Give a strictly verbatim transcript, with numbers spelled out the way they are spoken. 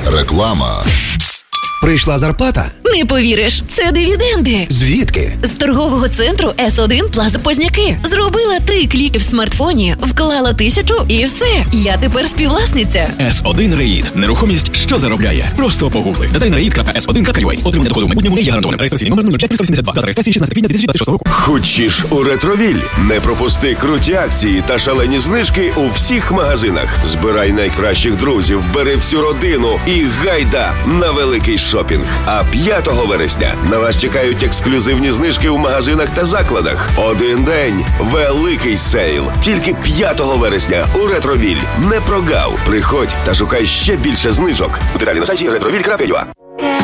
Реклама. Прийшла зарплата? Не повіриш, це дивіденди. Звідки? З торгового центру Ес один Плаза Позняки. Зробила три кліки в смартфоні, вклала тисячу і все. Я тепер співвласниця. Ес один Реїд. Нерухомість, що заробляє. Просто погугли. Додай на реїд крапка ес один крапка ю а. Отримання доходу в майбутньому не є гарантованим. Реєстраційний номер нуль п'ять триста вісімдесят два. Дата реєстрації шістнадцяте квітня дві тисячі двадцять шостого року. Хочеш у Ретровіль? Не пропусти круті акції та шалені знижки у всіх магазинах. Збирай найкращих друзів, бери всю родину і гайда на великий шопінг. А п'ятого вересня на вас чекають ексклюзивні знижки у магазинах та закладах. Один день – великий сейл. Тільки п'ятого вересня у Ретровіль. Не прогав. Приходь та шукай ще більше знижок. Деталі на сайті ретровіль крапка ю а.